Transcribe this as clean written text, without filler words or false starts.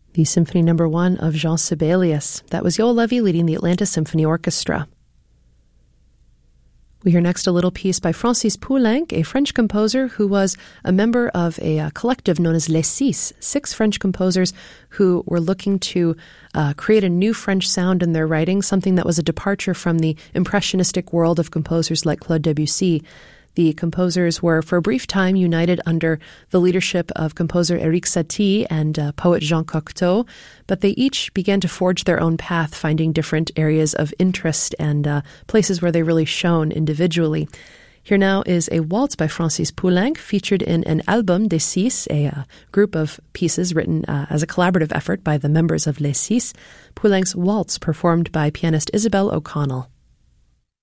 The Symphony No. 1 of Jean Sibelius. That was Yoel Levi leading the Atlanta Symphony Orchestra. We hear next a little piece by Francis Poulenc, a French composer who was a member of a collective known as Les Six, 6 French composers who were looking to create a new French sound in their writing, something that was a departure from the impressionistic world of composers like Claude Debussy. The composers were, for a brief time, united under the leadership of composer Éric Satie and poet Jean Cocteau, but they each began to forge their own path, finding different areas of interest and places where they really shone individually. Here now is a waltz by Francis Poulenc, featured in an Album des Six, a group of pieces written as a collaborative effort by the members of Les Six. Poulenc's waltz, performed by pianist Isabelle O'Connell.